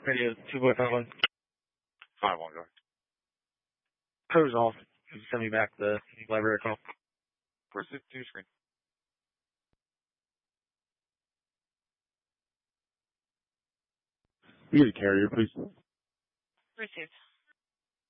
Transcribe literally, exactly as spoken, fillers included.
Radio two point five one. Five one, go ahead. Code's off. Can you send me back the library call? Proceed to your screen. You get a carrier, please. Received.